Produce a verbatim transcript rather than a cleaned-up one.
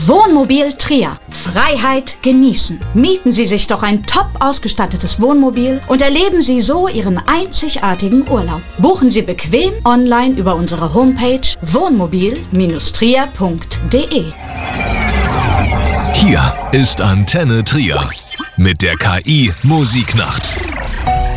Wohnmobil Trier. Freiheit genießen. Mieten Sie sich doch ein top ausgestattetes Wohnmobil und erleben Sie so Ihren einzigartigen Urlaub. Buchen Sie bequem online über unsere Homepage wohnmobil Trier punkt de. Hier ist Antenne Trier mit der K I Musiknacht.